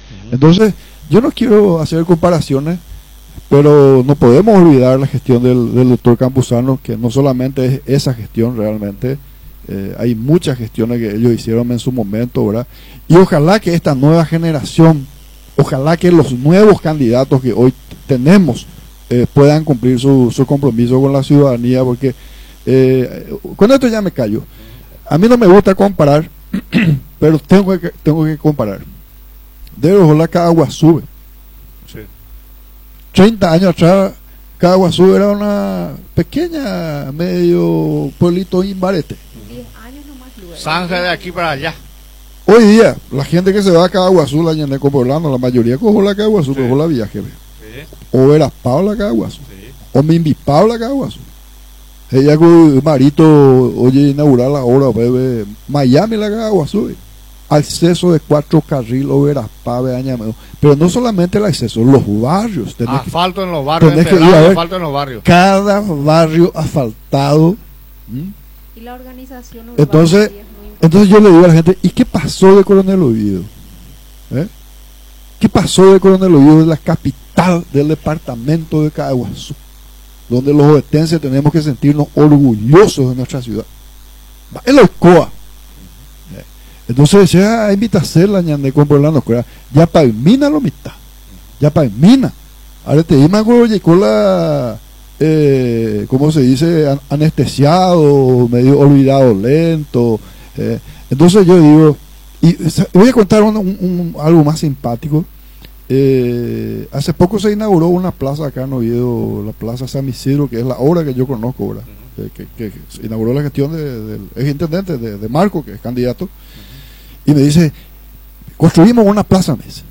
Entonces, yo no quiero hacer comparaciones, pero no podemos olvidar la gestión del doctor Campuzano, que no solamente es esa gestión realmente, hay muchas gestiones que ellos hicieron en su momento, ¿verdad? Y ojalá que esta nueva generación, ojalá que los nuevos candidatos que hoy tenemos puedan cumplir su compromiso con la ciudadanía, porque con esto ya me callo. A mí no me gusta comparar, pero tengo que comparar. De Ojola Caguazú, Sí. 30 años atrás, Caguazú era una pequeña, medio pueblito Imbarete. 10 años nomás luego. Zanja de aquí para allá. Hoy día, la gente que se va a Caguazú, la Ñaneco Poblano, la mayoría cojo la Caguazú, Sí. cojo la viaje. Sí, O Veras Paula Caguazú, sí. o Mimbi Paula Caguazú. Ella con Marito, oye, inaugurar la obra, bebé, Miami la Caguazú. Acceso de 4 carriles, o Veras Pave, Añameo. Pero no solamente el acceso, los barrios. Asfalto en los barrios, tenés que ir a ver asfalto en los barrios. cada barrio asfaltado. Y la organización urbana Entonces, sí es muy importante. entonces yo le digo a la gente, ¿y qué pasó de Coronel Oviedo? ¿Qué pasó de Coronel Oviedo, de la capital del departamento de Caguazú, donde los ovetenses tenemos que sentirnos orgullosos de nuestra ciudad? Es la Ocoa. Entonces ya invita a hacer la ñande con Orlando Cuera, ya palmina lo mitad, ya palmina. Ahora te digo, con la ¿cómo se dice? Anestesiado, medio olvidado, lento. Entonces yo digo, y voy a contar algo más simpático. Hace poco se inauguró una plaza acá en Oviedo, la Plaza San Isidro, que es la obra que yo conozco, ¿verdad? Que se inauguró la gestión del ex intendente de Marco, que es candidato, y me dice, construimos una plaza, mes.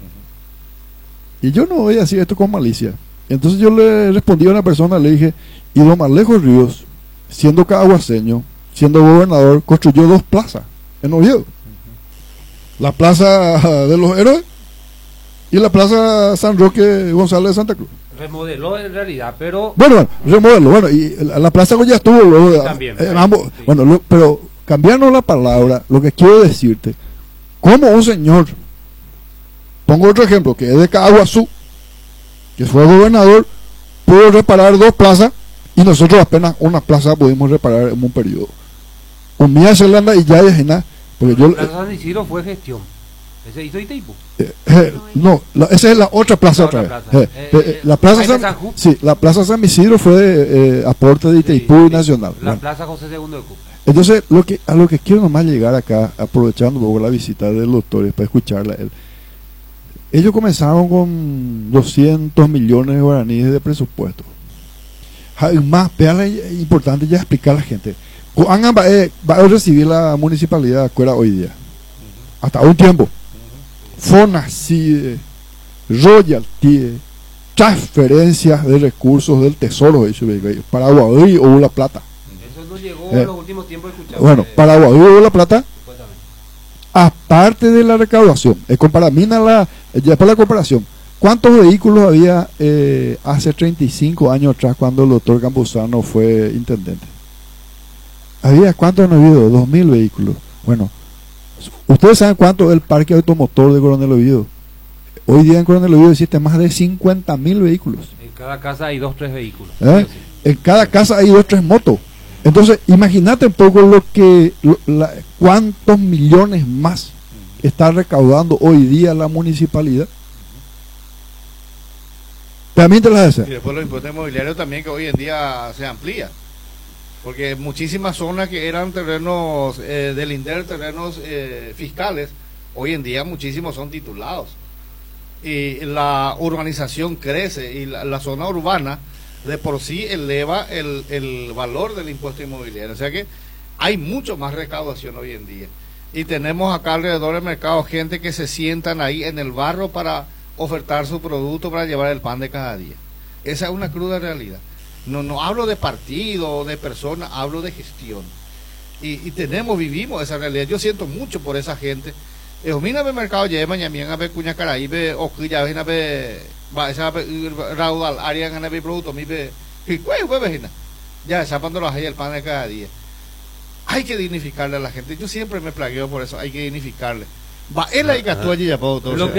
Y yo no voy a decir esto con malicia. Entonces yo le respondí a una persona, le dije, y don Alejo Ríos, siendo caguaseño, siendo gobernador, construyó 2 plazas en Oviedo. La Plaza de los Héroes y la Plaza San Roque González de Santa Cruz. Remodeló en realidad, pero Bueno, remodelo, bueno, y la plaza ya estuvo luego, también, ambos, sí. bueno, pero cambiando la palabra, lo que quiero decirte, como un señor, pongo otro ejemplo, que es de Caguazú, que fue gobernador, pudo reparar 2 plazas, y nosotros apenas una plaza pudimos reparar en un periodo. Un día se anda y ya es nada, porque yo Plaza San Isidro fue gestión. Ese hizo Itaipu. no, esa es la otra plaza La otra otra vez. plaza. La plaza Jaime San, Sanjú. sí, la plaza San Isidro fue aporte de Itaipú Sí, y sí. Nacional. La Bueno, Plaza José II de Cuba. entonces a lo que quiero nomás llegar acá, aprovechando un poco la visita del doctor para escucharla, ellos comenzaron con 200 millones de guaraníes de presupuesto. Más, vean la importante ya explicar a la gente. Va a recibir la municipalidad de Cuera hoy día, hasta un tiempo. Fonacide, royalty, transferencias de recursos del tesoro para Guadalí o La Plata. Eso no llegó en los últimos tiempos escuchado. Bueno, para Guadalí o La Plata, Supuestamente. aparte de la recaudación, ya para la comparación, ¿cuántos vehículos había hace 35 años atrás cuando el doctor Campuzano fue intendente? ¿Cuántos han habido? 2.000 vehículos. Bueno, ¿ustedes saben cuánto es el parque automotor de Coronel Oviedo? Hoy día en Coronel Oviedo existen más de 50.000 vehículos. En cada casa hay 2 o 3 vehículos. ¿Eh? En cada casa hay 2 o 3 motos. Entonces, imagínate un poco cuántos millones más está recaudando hoy día la municipalidad. También te las Y hace. después los impuestos inmobiliarios también, que hoy en día se amplía. Porque muchísimas zonas que eran terrenos del INDER, terrenos fiscales, hoy en día muchísimos son titulados. Y la urbanización crece y la zona urbana de por sí eleva el valor del impuesto inmobiliario. O sea que hay mucho más recaudación hoy en día. Y tenemos acá alrededor del mercado gente que se sientan ahí en el barro para ofertar su producto, para llevar el pan de cada día. Esa es una cruda realidad. No hablo de partido o de persona, hablo de gestión. Y vivimos esa realidad. Yo siento mucho por esa gente. Mira el mercado lleva mañana a ver cuña caraíbe o que ya ven a ver esa raudal área en el producto mi ve ya zapando los hay el pan de cada día. Hay que dignificarle a la gente. Yo siempre me plagueo por eso. Hay que dignificarle. Va él ahí que actúa allí ya todo.